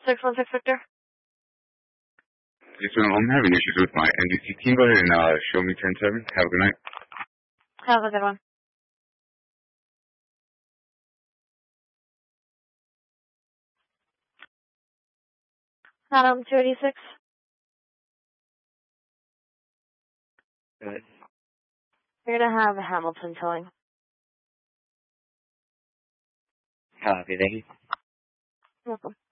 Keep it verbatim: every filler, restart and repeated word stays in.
six one six Victor. Yes, ma'am. I'm having issues with my N D C. Can you go ahead and uh, show me ten seven? Have a good night. Have a good one. Adam, two eighty-six. Good. You're going to have Hamilton towing. Copy, thank you. Welcome.